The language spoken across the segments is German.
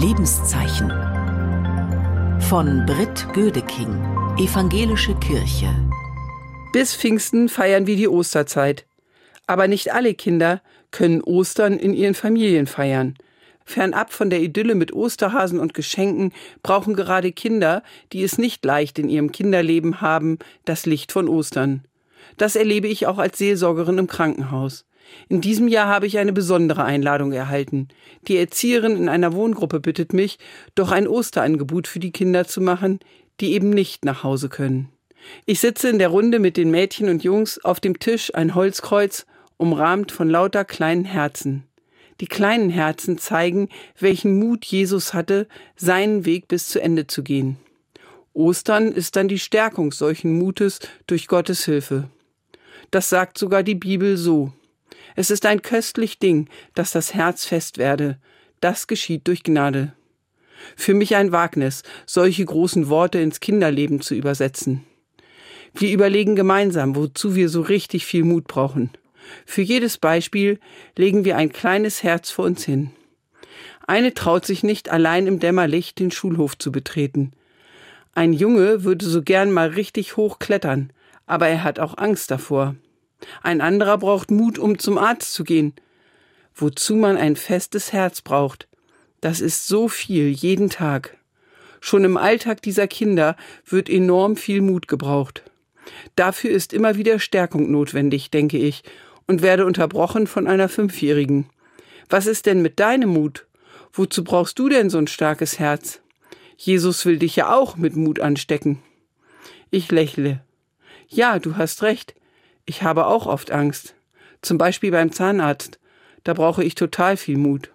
Lebenszeichen. Von Britt Gödeking, Evangelische Kirche. Bis Pfingsten feiern wir die Osterzeit. Aber nicht alle Kinder können Ostern in ihren Familien feiern. Fernab von der Idylle mit Osterhasen und Geschenken brauchen gerade Kinder, die es nicht leicht in ihrem Kinderleben haben, das Licht von Ostern. Das erlebe ich auch als Seelsorgerin im Krankenhaus. In diesem Jahr habe ich eine besondere Einladung erhalten. Die Erzieherin in einer Wohngruppe bittet mich, doch ein Osterangebot für die Kinder zu machen, die eben nicht nach Hause können. Ich sitze in der Runde mit den Mädchen und Jungs, auf dem Tisch ein Holzkreuz, umrahmt von lauter kleinen Herzen. Die kleinen Herzen zeigen, welchen Mut Jesus hatte, seinen Weg bis zu Ende zu gehen. Ostern ist dann die Stärkung solchen Mutes durch Gottes Hilfe. Das sagt sogar die Bibel so. Es ist ein köstlich Ding, dass das Herz fest werde. Das geschieht durch Gnade. Für mich ein Wagnis, solche großen Worte ins Kinderleben zu übersetzen. Wir überlegen gemeinsam, wozu wir so richtig viel Mut brauchen. Für jedes Beispiel legen wir ein kleines Herz vor uns hin. Eine traut sich nicht, allein im Dämmerlicht den Schulhof zu betreten. Ein Junge würde so gern mal richtig hoch klettern, aber er hat auch Angst davor. Ein anderer braucht Mut, um zum Arzt zu gehen. Wozu man ein festes Herz braucht, das ist so viel jeden Tag. Schon im Alltag dieser Kinder wird enorm viel Mut gebraucht. Dafür ist immer wieder Stärkung notwendig, denke ich, und werde unterbrochen von einer 5-Jährigen. Was ist denn mit deinem Mut? Wozu brauchst du denn so ein starkes Herz? Jesus will dich ja auch mit Mut anstecken. Ich lächle. Ja, du hast recht. Ich habe auch oft Angst. Zum Beispiel beim Zahnarzt. Da brauche ich total viel Mut.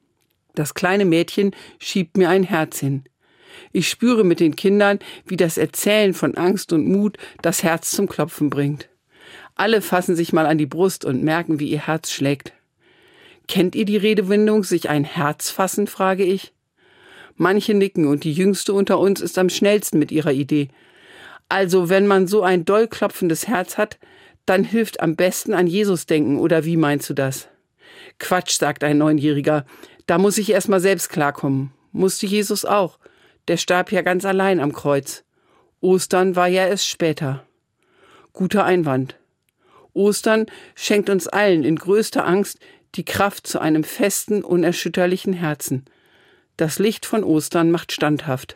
Das kleine Mädchen schiebt mir ein Herz hin. Ich spüre mit den Kindern, wie das Erzählen von Angst und Mut das Herz zum Klopfen bringt. Alle fassen sich mal an die Brust und merken, wie ihr Herz schlägt. Kennt ihr die Redewendung, sich ein Herz fassen, frage ich. Manche nicken und die Jüngste unter uns ist am schnellsten mit ihrer Idee. Also, wenn man so ein doll klopfendes Herz hat, dann hilft am besten an Jesus denken, oder wie meinst du das? Quatsch, sagt ein 9-Jähriger. Da muss ich erst mal selbst klarkommen. Musste Jesus auch. Der starb ja ganz allein am Kreuz. Ostern war ja erst später. Guter Einwand. Ostern schenkt uns allen in größter Angst die Kraft zu einem festen, unerschütterlichen Herzen. Das Licht von Ostern macht standhaft.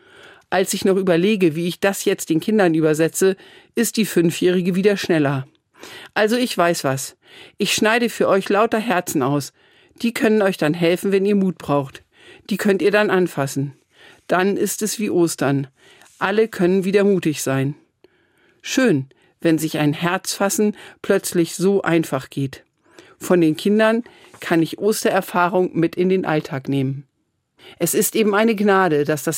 Als ich noch überlege, wie ich das jetzt den Kindern übersetze, ist die 5-Jährige wieder schneller. Also ich weiß was. Ich schneide für euch lauter Herzen aus. Die können euch dann helfen, wenn ihr Mut braucht. Die könnt ihr dann anfassen. Dann ist es wie Ostern. Alle können wieder mutig sein. Schön, wenn sich ein Herz fassen plötzlich so einfach geht. Von den Kindern kann ich Ostererfahrung mit in den Alltag nehmen. Es ist eben eine Gnade, dass das